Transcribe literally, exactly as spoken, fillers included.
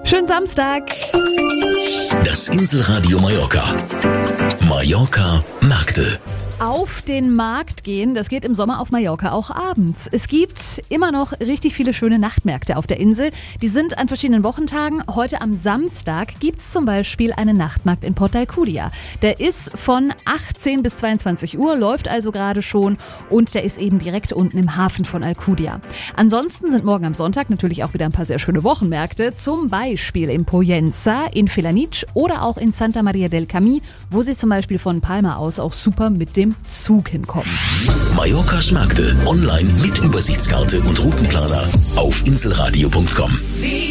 Schönen Samstag. Das Inselradio Mallorca. Mallorca Märkte. Auf den Markt gehen, das geht im Sommer auf Mallorca auch abends. Es gibt immer noch richtig viele schöne Nachtmärkte auf der Insel. Die sind an verschiedenen Wochentagen. Heute am Samstag gibt es zum Beispiel einen Nachtmarkt in Port d'Alcúdia. Der ist von achtzehn bis zweiundzwanzig Uhr, läuft also gerade schon und der ist eben direkt unten im Hafen von Alcúdia. Ansonsten sind morgen am Sonntag natürlich auch wieder ein paar sehr schöne Wochenmärkte, zum Beispiel in Pollença, in Felanitx oder auch in Santa Maria del Camí, wo sie zum Beispiel von Palma aus auch super mit dem Zug hinkommen. Mallorcas Märkte online mit Übersichtskarte und Routenplaner auf inselradio punkt com.